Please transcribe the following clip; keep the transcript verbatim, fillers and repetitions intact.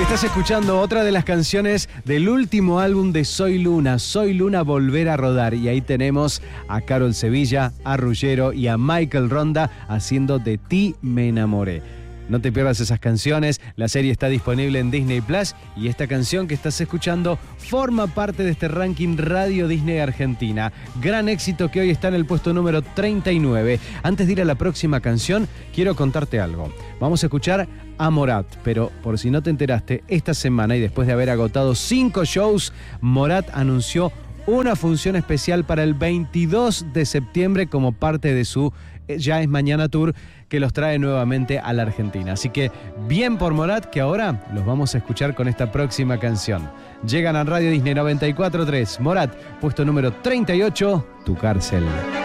Estás escuchando otra de las canciones del último álbum de Soy Luna, Soy Luna Volver a Rodar. Y ahí tenemos a Carol Sevilla, a Ruggiero y a Michael Ronda haciendo De ti me enamoré. No te pierdas esas canciones, la serie está disponible en Disney Plus y esta canción que estás escuchando forma parte de este ranking Radio Disney Argentina. Gran éxito que hoy está en el puesto número treinta y nueve. Antes de ir a la próxima canción, quiero contarte algo. Vamos a escuchar a Morat, pero por si no te enteraste, esta semana y después de haber agotado cinco shows, Morat anunció una función especial para el veintidós de septiembre como parte de su Ya es Mañana Tour, que los trae nuevamente a la Argentina. Así que bien por Morat, que ahora los vamos a escuchar con esta próxima canción. Llegan a Radio Disney noventa y cuatro punto tres. Morat, puesto número treinta y ocho, Tu Cárcel.